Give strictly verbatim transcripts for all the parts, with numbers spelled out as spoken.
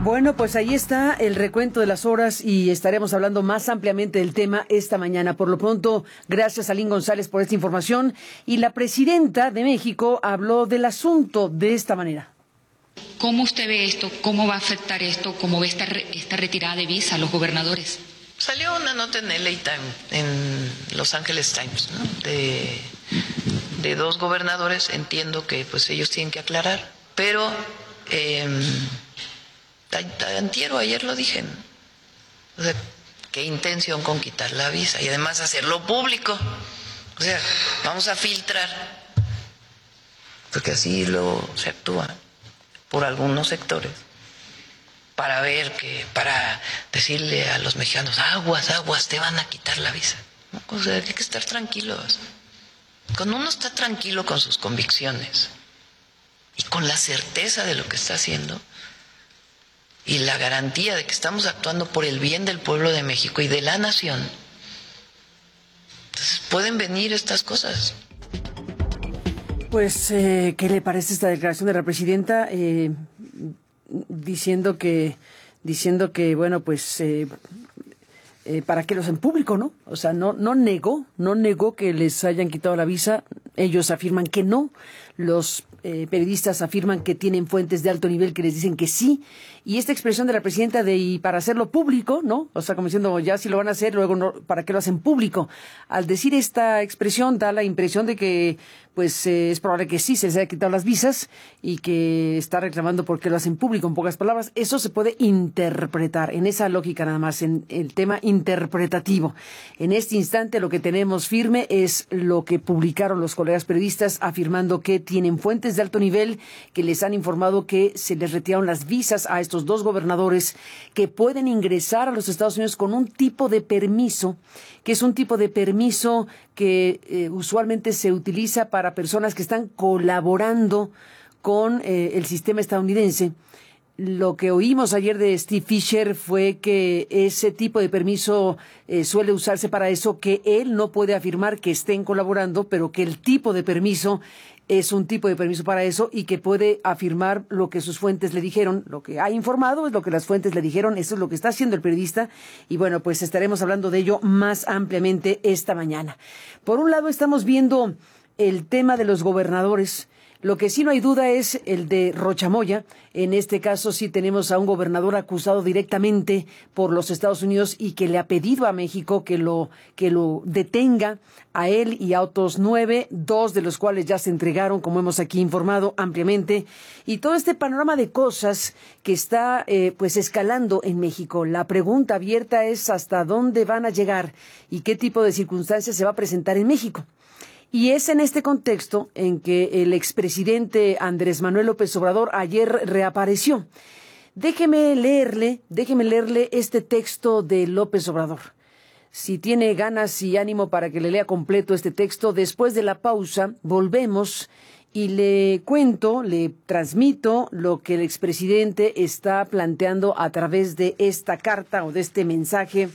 Bueno, pues ahí está el recuento de las horas y estaremos hablando más ampliamente del tema esta mañana. Por lo pronto, gracias a Lynn González por esta información. Y la presidenta de México habló del asunto de esta manera. ¿Cómo usted ve esto? ¿Cómo va a afectar esto? ¿Cómo ve esta, re- esta retirada de visa a los gobernadores? Salió una nota en L A Time, en Los Angeles Times, ¿no? de, de dos gobernadores. Entiendo que pues ellos tienen que aclarar, pero eh, antier o ayer lo dije, ¿no? O sea, qué intención con quitar la visa y además hacerlo público. O sea, vamos a filtrar, porque así lo se actúa por algunos sectores, para ver que, para decirle a los mexicanos, aguas, aguas, te van a quitar la visa. ¿No? O sea, hay que estar tranquilos. Cuando uno está tranquilo con sus convicciones y con la certeza de lo que está haciendo y la garantía de que estamos actuando por el bien del pueblo de México y de la nación, entonces pueden venir estas cosas. Pues, eh, ¿qué le parece esta declaración de la presidenta? Eh, diciendo que, diciendo que, bueno, pues, eh, eh, para que los en público, ¿no? O sea, no, no negó, no negó que les hayan quitado la visa. Ellos afirman que no. Los eh, periodistas afirman que tienen fuentes de alto nivel que les dicen que sí. Y esta expresión de la presidenta de y para hacerlo público, ¿no? O sea, como diciendo, ya si lo van a hacer, luego no, ¿para qué lo hacen público? Al decir esta expresión da la impresión de que, pues, eh, es probable que sí se les haya quitado las visas y que está reclamando por qué lo hacen público. En pocas palabras, eso se puede interpretar en esa lógica nada más, en el tema interpretativo. En este instante lo que tenemos firme es lo que publicaron los colegas periodistas afirmando que tienen fuentes de alto nivel que les han informado que se les retiraron las visas a estos dos gobernadores que pueden ingresar a los Estados Unidos con un tipo de permiso, que es un tipo de permiso que eh, usualmente se utiliza para personas que están colaborando con eh, el sistema estadounidense. Lo que oímos ayer de Steve Fisher fue que ese tipo de permiso eh, suele usarse para eso, que él no puede afirmar que estén colaborando, pero que el tipo de permiso es un tipo de permiso para eso y que puede afirmar lo que sus fuentes le dijeron. Lo que ha informado es lo que las fuentes le dijeron, eso es lo que está haciendo el periodista y bueno, pues estaremos hablando de ello más ampliamente esta mañana. Por un lado estamos viendo el tema de los gobernadores. Lo que sí no hay duda es el de Rochamoya. En este caso sí tenemos a un gobernador acusado directamente por los Estados Unidos y que le ha pedido a México que lo, que lo detenga a él y a otros nueve, dos de los cuales ya se entregaron, como hemos aquí informado ampliamente. Y todo este panorama de cosas que está eh, pues escalando en México. La pregunta abierta es hasta dónde van a llegar y qué tipo de circunstancias se va a presentar en México. Y es en este contexto en que el expresidente Andrés Manuel López Obrador ayer reapareció. Déjeme leerle, déjeme leerle este texto de López Obrador. Si tiene ganas y ánimo para que le lea completo este texto, después de la pausa volvemos y le cuento, le transmito lo que el expresidente está planteando a través de esta carta o de este mensaje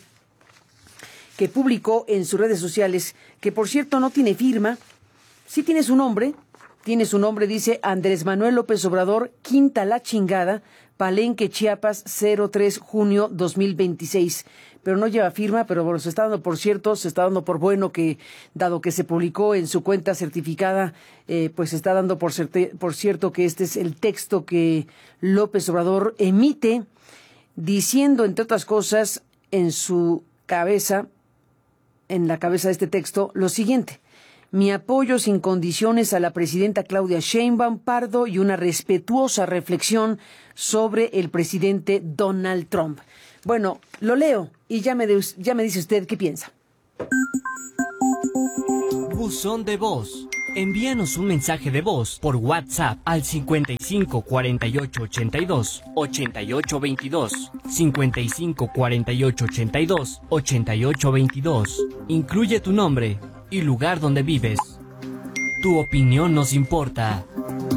que publicó en sus redes sociales, que por cierto no tiene firma, sí tiene su nombre, tiene su nombre, dice Andrés Manuel López Obrador, Quinta La Chingada, Palenque, Chiapas, cero tres junio dos mil veintiséis. Pero no lleva firma, pero bueno, se está dando por cierto, se está dando por bueno que, dado que se publicó en su cuenta certificada, eh, pues se está dando por, certe, por cierto que este es el texto que López Obrador emite, diciendo, entre otras cosas, en su cabeza, en la cabeza de este texto, lo siguiente: mi apoyo sin condiciones a la presidenta Claudia Sheinbaum Pardo y una respetuosa reflexión sobre el presidente Donald Trump. Bueno, lo leo y ya me, de, ya me dice usted qué piensa. Buzón de voz. Envíanos un mensaje de voz por WhatsApp al cincuenta y cinco cuarenta y ocho ochenta y dos ochenta y ocho veintidós, cincuenta y cinco cuarenta y ocho ochenta y dos ochenta y ocho veintidós. Incluye tu nombre y lugar donde vives. Tu opinión nos importa.